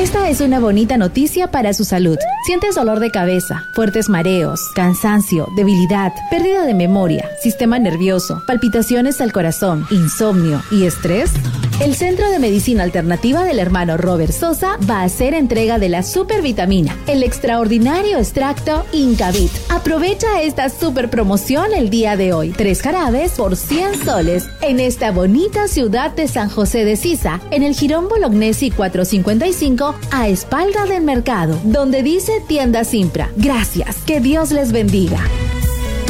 Esta es una bonita noticia para su salud. ¿Sientes dolor de cabeza, fuertes mareos, cansancio, debilidad, pérdida de memoria, sistema nervioso, palpitaciones al corazón, insomnio y estrés? El Centro de Medicina Alternativa del hermano Robert Sosa va a hacer entrega de la supervitamina, el extraordinario extracto Incavit. Aprovecha esta super promoción el día de hoy. 3 jarabes por 100 soles en esta bonita ciudad de San José de Sisa, en el Jirón Bolognesi 455, a espalda del mercado, donde dice Tienda Simpra. Gracias, que Dios les bendiga.